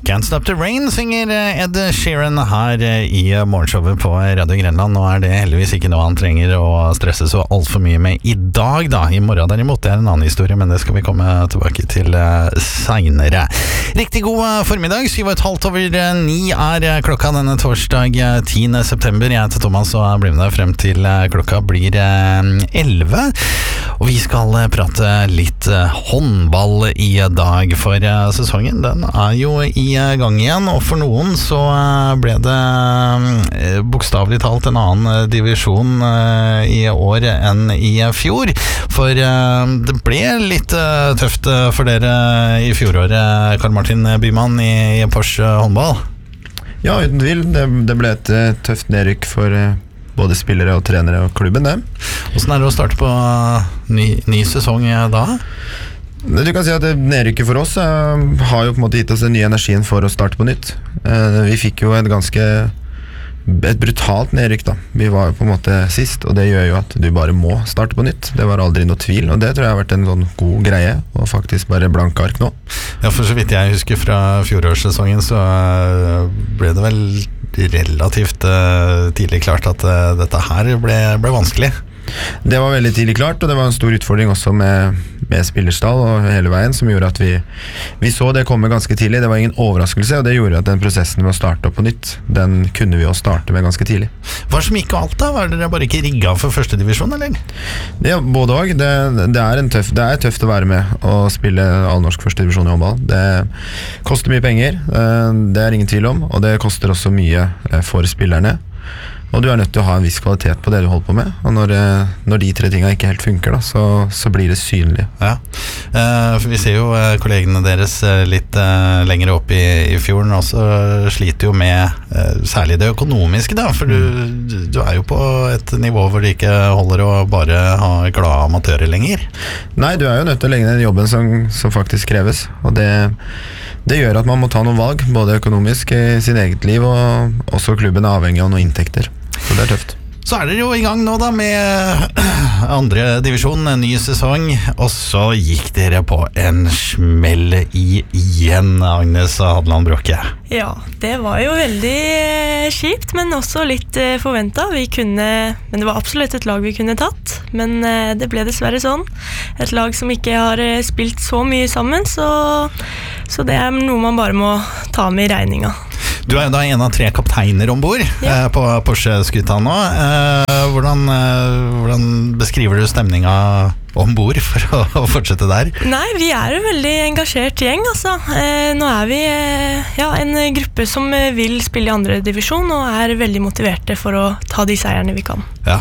Can't Stop the Rain synger Ed Sheeran her i morgenshowet på Radio Grenland. Nå det heldigvis ikke noe han trenger å stresse så alt for mye med i dag da. I morgen derimot, det en annen historie, men det skal vi komme tilbake til senere. Riktig god formiddag, 7:30 klokka denne torsdag 10. september. Jeg heter Thomas og blir med deg frem til klokka blir 11. Og vi skal prate litt håndball i dag, for sesongen den jo i gang igjen, og for noen så ble det bokstavelig talt en annen divisjon i år enn i fjor, for det ble litt tøft for dere i fjoråret, Karl Martin Bymann i Porsche håndball. Ja, uten tvil, det ble et tøft nedrykk for både spillere og trenere og klubben det. Hvordan det å starte på ny sesong da? Du kan si at nedrykket for oss har jo på en måte gitt oss den nye energien for å starte på nytt. Vi fikk jo et brutalt nedrykk da. Vi var jo på en måte sist, og det gjør jo at du bare må starte på nytt. Det var aldri noe tvil, og det tror jeg har vært en sånn god greie, og faktisk bare blanke ark nå. Ja, for så vidt jeg husker fra fjorårssesongen, så ble det vel relativt tidlig klart at dette her ble vanskelig. Det var veldig tidlig klart, og det var en stor utfordring også med spillerstall og hele veien, som gjorde at vi så det komme ganske tidlig. Det var ingen overraskelse, og det gjorde at den prosessen med å starte opp på nytt, den kunne vi jo starte med ganske tidlig. Hva som gikk alt da? Var dere bare ikke rigget for første divisjon, eller? Ja, både og. Det er tøft å være med og spille allnorsk første divisjon i håndball. Det koster mye penger, det ingen tvil om, og det koster også mye for spillerne. Og du nødt til å ha en viss kvalitet på det du holder på med. Og når de tre tingene ikke helt funker da, så blir det synlig. Ja, for vi ser jo kollegene deres litt lenger opp i fjorden også sliter jo med særlig det økonomiske da, for du jo på et nivå hvor det ikke holder å bare ha glade amatører lenger. Nei, du jo nødt til å legge ned den jobben som faktisk kreves, og det gjør at man må ta noen valg, både økonomisk i sin eget liv, og også klubben avhengig av noen inntekter. Så det tøft. Så dere jo i gang nå da med andre divisjon, en ny sesong, og så gikk dere på en smell igjen, Agnes Hadeland Brokke. Ja, det var jo veldig kjipt, men også litt forventet. Men det var absolutt et lag vi kunne tatt, men det ble dessverre sånn. Et lag som ikke har spilt så mye sammen, så det noe man bare må ta med i regninga. Du da en av 3 kapteiner ombord på Porsche-skuta nå. Hvordan beskriver du stemninga ombord for å fortsette der? Nei, vi en veldig engasjert gjeng, altså. Nå vi en gruppe som vil spille i andre divisjon, og veldig motiverte for å ta de seierne vi kan. Ja,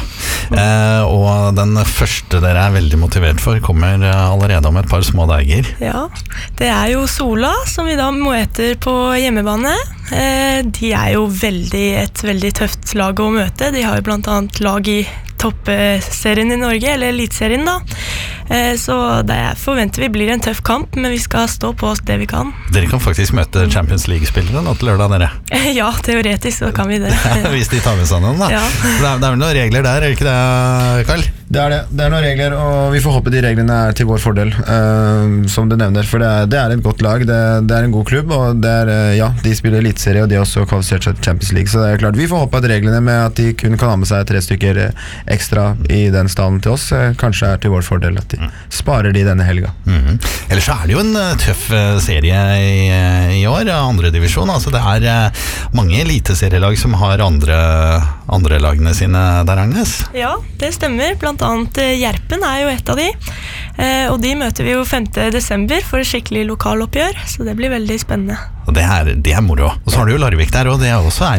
og den første dere veldig motivert for kommer allerede om et par små dager. Ja, det jo Sola, som vi da møter på hjemmebane. De jo et veldig tøft lag å møte. De har jo blant annet lag i toppserien i Norge, eller elitserien da. Så det forventer vi blir en tøff kamp, men vi skal stå på oss det vi kan. Dere kan faktisk møte Champions League-spillere nå til lørdag, dere. Ja, teoretisk så kan vi det. Hvis de tar med seg noen da. Ja. Det vel noen regler der, ikke det, Karl? Det det. Det noen regler, og vi får håpe de reglene til vår fordel, som du nevner, for det et godt lag, det en god klubb, og de spiller elitserie, og de har også kvalifisert seg til Champions League, så det klart, vi får håpe at reglene med at de kun kan ha med seg 3 stykker ekstra i den stallen til oss, kanskje til vår fordel at de sparer de denne helga. Ellers så det jo en tøff serie i år, andre divisjon, altså det mange eliteserielag som har andre lagene sine der, Agnes? Ja, det stemmer, blant annet Gjerpen jo et av de, og de møter vi jo 5. desember for et skikkelig lokaloppgjør, så det blir veldig spennende. Og det moro. Og så har du jo Larvik der, og det også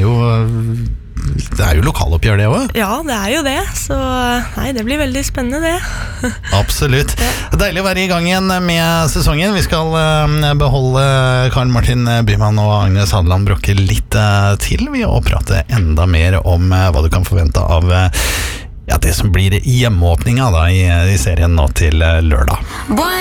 det jo lokaloppgjør det også. Ja, det jo det, så nei, det blir veldig spennende det. Absolutt. Deilig å være i gang igjen med sesongen. Vi skal beholde Karl Martin Bymann og Agnes Hadeland Brokke litt til og prate enda mer om hva du kan forvente av det som blir hjemmeåpninga da i serien nå til lørdag.